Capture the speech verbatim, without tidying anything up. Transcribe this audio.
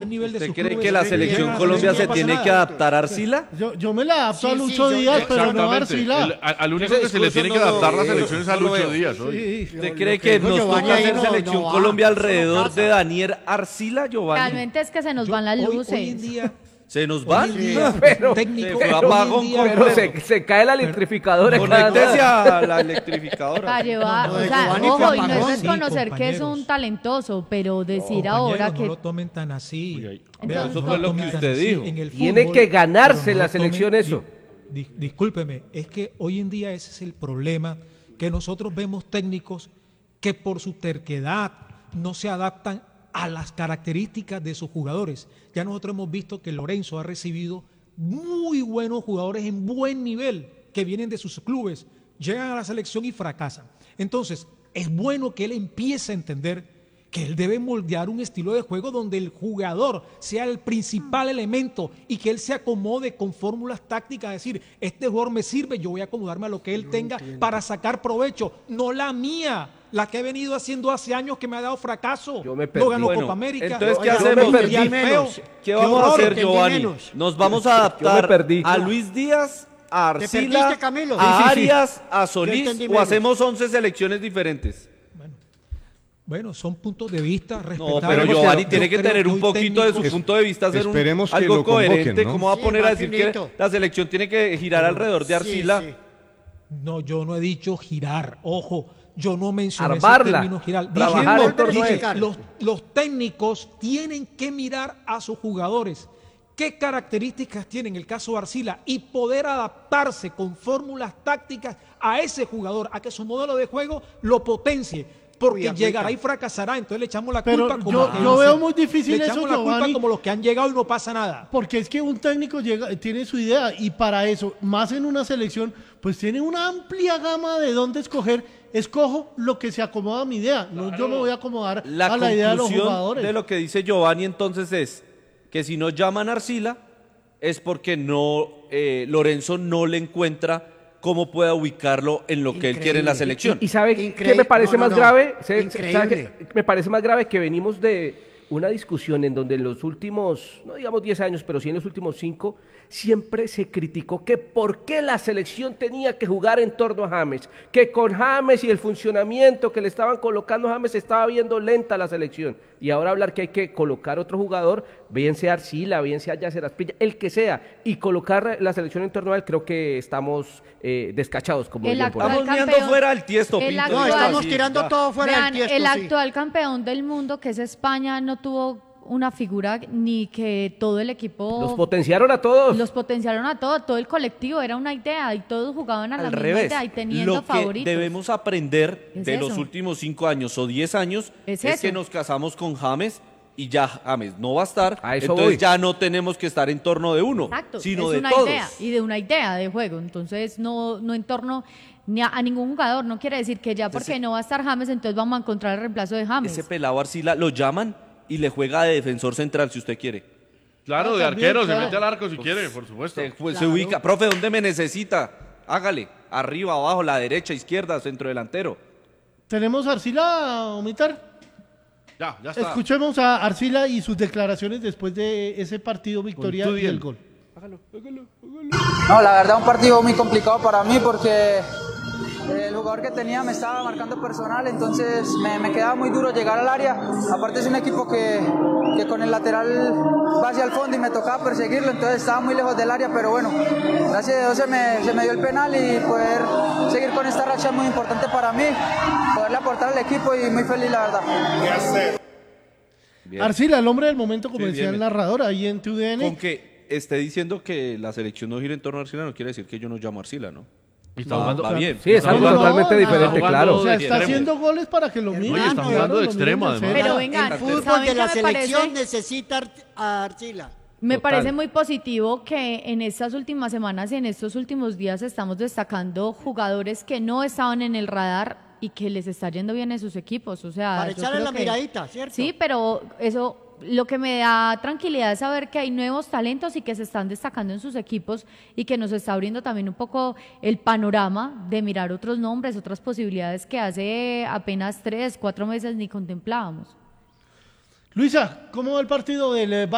buen nivel de ¿Usted sus cree clubes, que la que selección llegan a la Colombia se selección, no tiene pasa que nada. adaptar a Arcila? Yo, yo me la adapto Sí, a sí, Lucho yo- Díaz, yo- pero no a Exactamente. Arcila. El- a- al único Ese que se le discurso tiene que no lo adaptar la veo, selección es a no lo Lucho veo. Díaz. hoy. Sí. ¿Usted Lo cree que que dijo nos Giovanni toca ahí hacer no- selección no va, Colombia eso no alrededor pasa. de Daniel Arcila, Giovanni? Realmente es que se nos Yo- van las hoy- luces. Hoy en día, ¿Se nos van? hoy en día, Pero- técnico, se fue hoy en apagón día- Pero se, se cae la electrificadora. cada Conéctese nada. a la electrificadora. Para llevar, No, o de sea, Giovanni ojo, y no Apagón. es desconocer Sí, que es un compañeros. talentoso, pero decir Compañeros, ahora que no lo tomen tan así. Uy, ahí. Vean, Eso no fue lo que tomen tan usted así. dijo. En el Tiene fútbol, que ganarse pero no la lo tomen- selección eso. di- di- discúlpeme, es que hoy en día ese es el problema, que nosotros vemos técnicos que por su terquedad no se adaptan a las características de sus jugadores. Ya nosotros hemos visto que Lorenzo ha recibido muy buenos jugadores en buen nivel que vienen de sus clubes, llegan a la selección y fracasan. Entonces, es bueno que él empiece a entender que él debe moldear un estilo de juego donde el jugador sea el principal elemento y que él se acomode con fórmulas tácticas, es decir, este jugador me sirve, yo voy a acomodarme a lo que él tenga para sacar provecho, no la mía, la que he venido haciendo hace años que me ha dado fracaso. Yo me No perdí. ganó Bueno, Copa América. entonces, ¿qué Oiga, hacemos? yo me Perdí perdí menos. feo. ¿Qué vamos a horror, hacer, entendí Giovanni? menos. Nos vamos a adaptar perdí. a Luis Díaz, a ¿Te Arcila, perdiste, Camilo? a Sí, sí, sí. Arias, a Solís, entendí o menos. hacemos once selecciones diferentes. Bueno, son puntos de vista No, respetables. pero Porque Giovanni Yo tiene que creo tener un hoy poquito de su técnicos- punto de vista, hacer un, Esperemos que algo lo convoquen, coherente. ¿no? ¿Cómo va a Sí, poner a más decir finito. que la selección tiene que girar alrededor de Arcila? Sí, sí. No, yo no he dicho girar, ojo, yo no mencioné Armarla, ese término girar. trabajar Dije, en torno a dije, él. los, los técnicos tienen que mirar a sus jugadores, qué características tienen el caso de Arcila y poder adaptarse con fórmulas tácticas a ese jugador, a que su modelo de juego lo potencie. Porque Uy, aplica. llegará y fracasará, entonces le echamos la Pero culpa como yo- a que yo no veo sé. muy difícil le eso, echamos la culpa Giovanni. como los que han llegado y no pasa nada. Porque es que un técnico llega, tiene su idea y para eso, más en una selección, pues tiene una amplia gama de dónde escoger. Escojo lo que se acomoda a mi idea. No, yo me voy a acomodar La a la idea de los conclusión jugadores. de lo que dice Giovanni entonces es que si no llaman a Arcila es porque no eh, Lorenzo no le encuentra cómo pueda ubicarlo en lo que él quiere en la Increíble. selección. ¿Y sabe Increíble. qué me parece No, no, más no. grave? ¿Sabe- Increíble. sabe qué me parece más grave? Que venimos de una discusión en donde en los últimos, no digamos diez años, pero sí en los últimos cinco, siempre se criticó que por qué la selección tenía que jugar en torno a James, que con James y el funcionamiento que le estaban colocando a James estaba viendo lenta la selección. Y ahora hablar que hay que colocar otro jugador, bien sea Arcila, bien sea Yasser Aspilla, el que sea, y colocar la selección en torno a él, creo que estamos eh, descachados, como El dirían por ahí. actual Estamos mirando campeón- fuera del tiesto, el Pinto. actual- No, Listo, estamos así, tirando ya. todo fuera Vean, del tiesto, el sí. actual campeón del mundo, que es España, no tuvo una figura ni que todo el equipo Los potenciaron a todos. los potenciaron a todos, todo el colectivo era una idea y todos jugaban a la Al misma revés, idea y teniendo lo que favoritos. debemos aprender Es de eso. los últimos cinco años o diez años Es es, eso. que nos casamos con James y ya James no va a estar, A eso entonces voy. ya no tenemos que estar en torno de uno, Exacto, sino es de una todos. idea y de una idea de juego, entonces no, no en torno ni a, a ningún jugador, no quiere decir que ya porque Ese- no va a estar James, entonces vamos a encontrar el reemplazo de James. Ese pelado Arcila lo llaman y le juega de defensor central si usted quiere. Claro, Ah, de también, arquero, claro. se mete al arco si quiere, por supuesto. Se, pues, se ubica, profe, ¿dónde me necesita? Hágale, arriba, abajo, la derecha, izquierda, centro delantero. ¿Tenemos a Arcila, Omitar? Ya, ya está. Escuchemos a Arcila y sus declaraciones después de ese partido victoria Con tu y diel. el gol. No, la verdad un partido muy complicado para mí porque el jugador que tenía me estaba marcando personal, entonces me, me quedaba muy duro llegar al área. Aparte es un equipo que, que con el lateral va hacia el fondo y me tocaba perseguirlo, entonces estaba muy lejos del área, pero bueno, gracias a Dios se me, se me dio el penal y poder seguir con esta racha es muy importante para mí, poderle aportar al equipo y muy feliz la verdad. Bien. Arcila, el hombre del momento, como Sí, decía bien, el bien. narrador, ahí en tu D N. Con que esté diciendo que la selección no gira en torno a Arcila no quiere decir que yo no llamo a Arcila, ¿no? Y está Va- jugando, va bien. Sí, es Está algo jugando- totalmente no, diferente, está claro. O sea, de está extremo. haciendo goles para que lo miren. Oye, está claro, jugando de lo miren extremo, en además. serio. Pero vengan, El fútbol ¿saben de qué la me parece? selección necesita ar- a Arcila. Me Total. parece muy positivo que en estas últimas semanas y en estos últimos días estamos destacando jugadores que no estaban en el radar y que les está yendo bien en sus equipos. O sea, Para yo echarle creo la que- miradita, ¿cierto? Sí, pero eso lo que me da tranquilidad es saber que hay nuevos talentos y que se están destacando en sus equipos y que nos está abriendo también un poco el panorama de mirar otros nombres, otras posibilidades que hace apenas tres, cuatro meses ni contemplábamos. Luisa, ¿cómo va el partido del eh,